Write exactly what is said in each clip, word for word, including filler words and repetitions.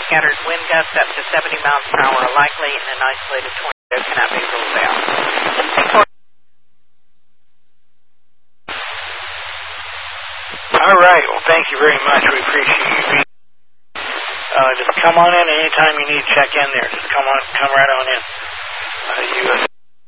Scattered wind gusts up to seventy miles per hour are likely, and an isolated tornado cannot be ruled out. All right. Well, thank you very much. We appreciate you being. Uh, just come on in anytime you need to check in there. Just come on, come right on in. Uh, you, uh,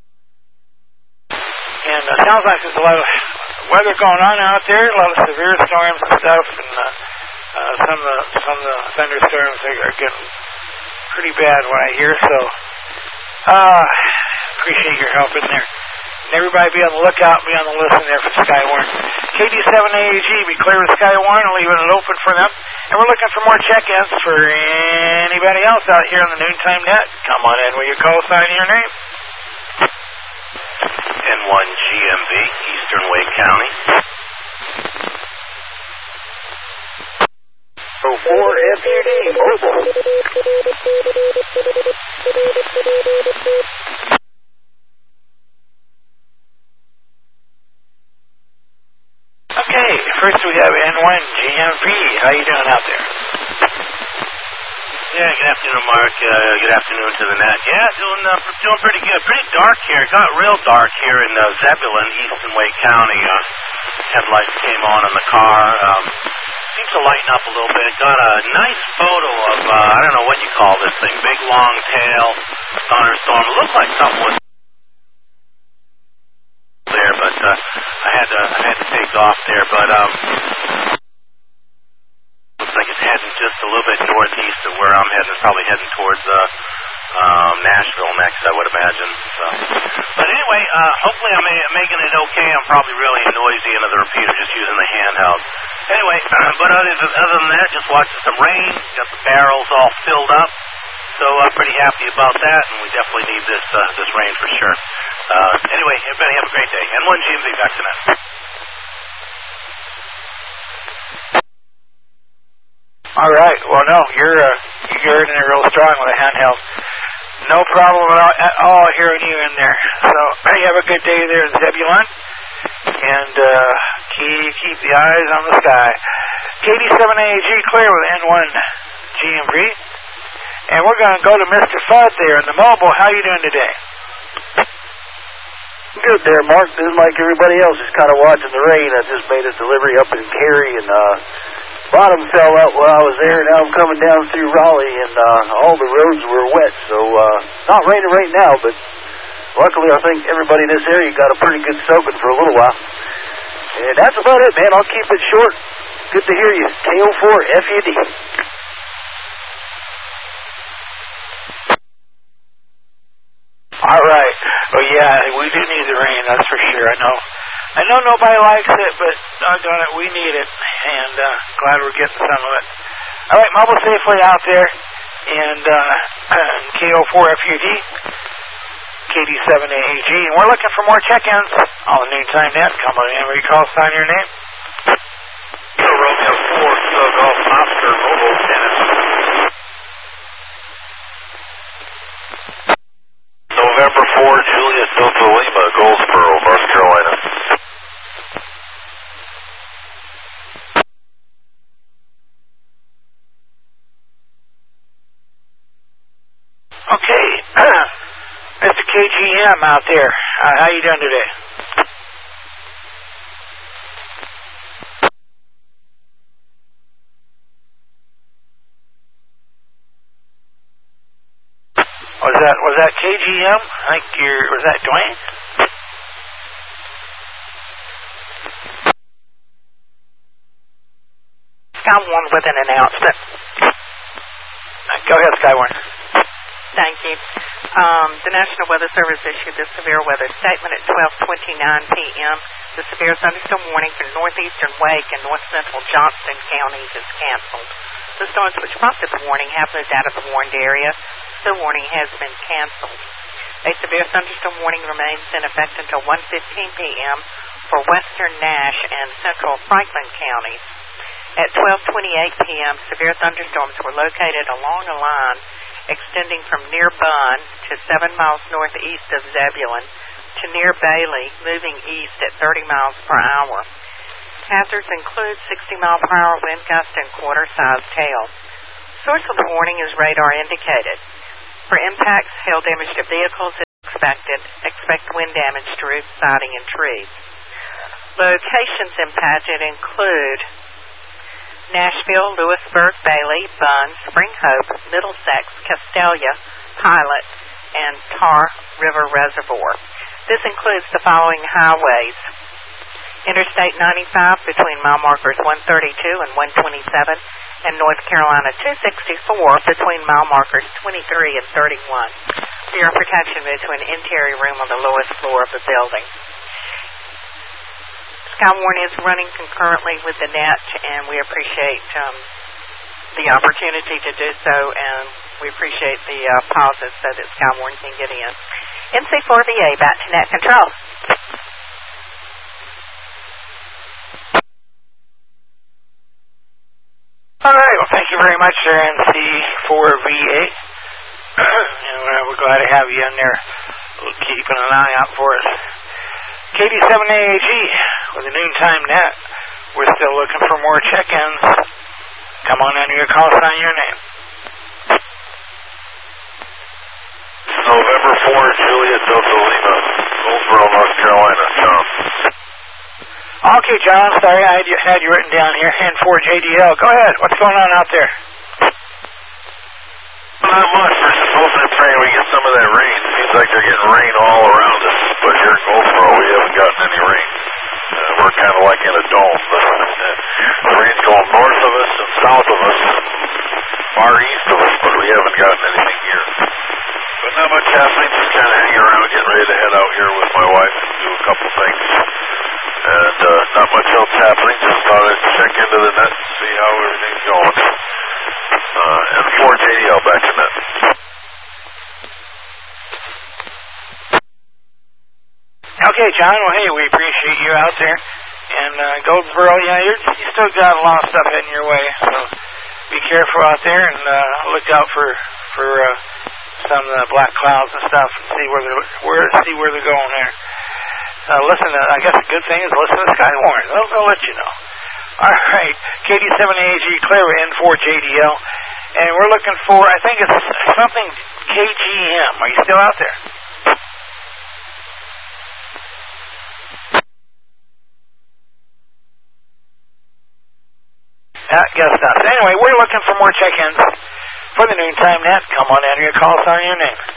and it uh, sounds like there's a lot of weather going on out there. A lot of severe storms and stuff, and uh, uh, some of the some of the thunderstorms are, are getting pretty bad. What I hear, so uh, appreciate your help in there. And everybody be on the lookout, be on the listen there for Skywarn. K D seven A A G, be clear with Skywarn and leaving it open for them. And we're looking for more check-ins for anybody else out here on the Noontime Net. Come on in with your call sign and your name. N one G M V, Eastern Wake County. oh four F U D, mobile. Okay, first we have N one G M V. How you doing out there? Yeah, good afternoon, Mark. Uh, good afternoon to the net. Yeah, doing uh, doing pretty good. Pretty dark here. It got real dark here in uh, Zebulon, Eastern Wake County. Uh, headlights came on in the car. Um, seems to lighten up a little bit. Got a nice photo of, uh, I don't know what you call this thing, big long tail thunderstorm. It looked like something was there, but uh, I had to I had to take off there. But um, looks like it's heading just a little bit northeast of where I'm heading. It's probably heading towards uh, um, Nashville next, I would imagine. So, but anyway, uh, hopefully I'm a- making it okay. I'm probably really noisy into the repeater, just using the handheld. Anyway, uh, but other than, other than that, just watching some rain. Got the barrels all filled up. So I'm pretty happy about that, and we definitely need this uh, this rain for sure. Uh, anyway, everybody have a great day. N one G M V, back to net. All right. Well, no, you're uh, you're in there real strong with a handheld. No problem at all, at all hearing you in there. So you have a good day there in Zebulon, and uh, keep keep the eyes on the sky. K D seven A A G clear with N one G M V. And we're going to go to Mister Fudd there in the mobile. How you doing today? Good there, Mark. This is like everybody else, just kind of watching the rain. I just made a delivery up in Cary, and uh, bottom fell out while I was there. Now I'm coming down through Raleigh, and uh, all the roads were wet. So uh, not raining right now, but luckily I think everybody in this area got a pretty good soaking for a little while. And that's about it, man. I'll keep it short. Good to hear you. K O four F U D. All right. Well, yeah, we do need the rain, that's for sure. I know I know nobody likes it, but doggone it, we need it. And uh, glad we're getting some of it. All right, mobile safely out there. And uh, K O four F U D, K D seven A A G. And we're looking for more check-ins on the Noontime Net. Come on in, where you call, sign your name. Romeo four, so Golf Oscar, mobile, Dennis. November four, Julius Delta Lima, Goldsboro, North Carolina. Okay, Mister K G M out there, uh, how you doing today? Was that was that K G M? I think you're. Was that Dwayne? Skywarn with an announcement. Go ahead, Skywarn. Thank you. Um, the National Weather Service issued the severe weather statement at twelve twenty-nine p.m. The severe thunderstorm warning for northeastern Wake and north central Johnston counties is canceled. The storms which prompted the warning have moved out of the warned area. The warning has been canceled. A severe thunderstorm warning remains in effect until one fifteen p.m. for western Nash and central Franklin counties. At twelve twenty-eight p.m., severe thunderstorms were located along a line extending from near Bunn to seven miles northeast of Zebulon to near Bailey, moving east at thirty miles per hour. Hazards include sixty mile per hour wind gusts and quarter-sized hail. source of the warning is radar indicated. For impacts, hail damage to vehicles is expected. Expect wind damage to roof siding and trees. Locations impacted include Nashville, Lewisburg, Bailey, Bunn, Spring Hope, Middlesex, Castelia, Pilot, and Tar River Reservoir. This includes the following highways: Interstate ninety-five between mile markers one thirty-two and one twenty-seven, and North Carolina two sixty-four between mile markers twenty-three and thirty-one. For your protection, move to an interior room on the lowest floor of the building. Skywarn is running concurrently with the net, and we appreciate um, the opportunity to do so, and we appreciate the uh, pauses so that Skywarn can get in. N C four V A, back to net control. All right, well, thank you very much, there, N C four V A. And uh, we're glad to have you in there keeping an eye out for us. K D seven A A G with a noontime net. We're still looking for more check-ins. Come on in your call sign, your name. November fourth, Juliet Delta Lima, Goldsboro, North Carolina, John. Okay, John, sorry, I had you, had you written down here, N four J D L. Go ahead, what's going on out there? Not much. We're supposed to be praying we get some of that rain. Seems like they're getting rain all around us, but here in Goldsboro, we haven't gotten any rain. Uh, we're kind of like in a dome. The, the rain's going north of us and south of us and far east of us, but we haven't gotten anything here. But not much happening, just kind of hanging around, getting ready to head out here with my wife and do a couple things. And uh, not much else happening, just thought I'd check into the net and see how everything's going. Uh, N four J D L back to net. Okay, John, well, hey, we appreciate you out there. And uh, Goldsboro, yeah, you're, you still got a lot of stuff heading your way, so be careful out there and uh, look out for for uh, some of the black clouds and stuff, and see where they're where see where they're going there. Uh, listen, to, I guess a good thing is listen to Skywarn. They'll, they'll let you know. All right, K D seven A A G, clear with N four J D L, and we're looking for, I think it's something K G M. Are you still out there? I guess not. So anyway, we're looking for more check-ins for the noontime net. Come on in here, call us on your name.